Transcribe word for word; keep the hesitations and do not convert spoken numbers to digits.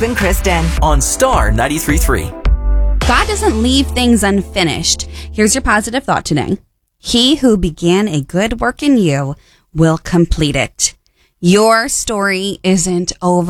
and Kristen on Star ninety-three point three. God doesn't leave things unfinished. Here's your positive thought today. He who began a good work in you will complete it. Your story isn't over.